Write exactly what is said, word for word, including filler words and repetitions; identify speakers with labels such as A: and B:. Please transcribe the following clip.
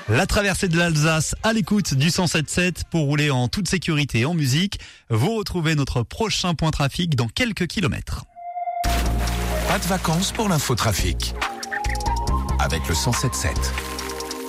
A: La traversée de l'Alsace à l'écoute du cent sept sept pour rouler en toute sécurité et en musique. Vous retrouvez notre prochain point trafic dans quelques kilomètres.
B: Pas de vacances pour l'infotrafic avec le cent sept sept.